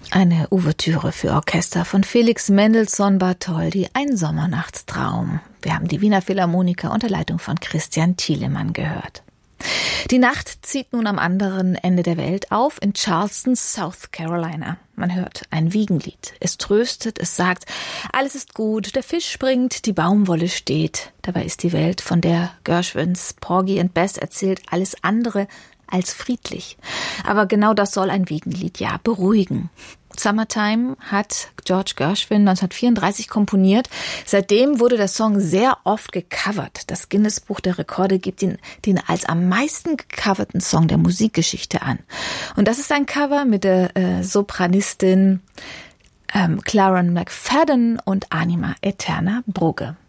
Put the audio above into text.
Eine Ouvertüre für Orchester von Felix Mendelssohn Bartholdy, ein Sommernachtstraum. Wir haben die Wiener Philharmoniker unter Leitung von Christian Thielemann gehört. Die Nacht zieht nun am anderen Ende der Welt auf, in Charleston, South Carolina. Man hört ein Wiegenlied. Es tröstet, es sagt, alles ist gut, der Fisch springt, die Baumwolle steht. Dabei ist die Welt, von der Gershwins Porgy and Bess erzählt, alles andere als friedlich. Aber genau das soll ein Wiegenlied ja beruhigen. Summertime hat George Gershwin 1934 komponiert. Seitdem wurde der Song sehr oft gecovert. Das Guinness-Buch der Rekorde gibt ihn den als am meisten gecoverten Song der Musikgeschichte an. Und das ist ein Cover mit der Sopranistin Claren McFadden und Anima Eterna Brugge.